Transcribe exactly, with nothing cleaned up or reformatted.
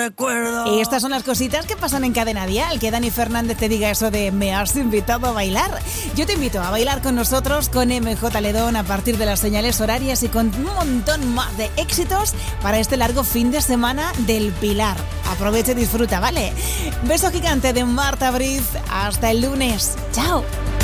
recuerdo. Y estas son las cositas que pasan en Cadena Dial, que Dani Fernández te diga eso de me has invitado a bailar. Yo te invito a bailar con nosotros, con M J Ledón, a partir de las señales horarias y con un montón más de éxitos para este largo fin de semana del Pilar. Aprovecha y disfruta, ¿vale? Beso gigante de Marta Briz. Hasta el lunes. ¡Chao!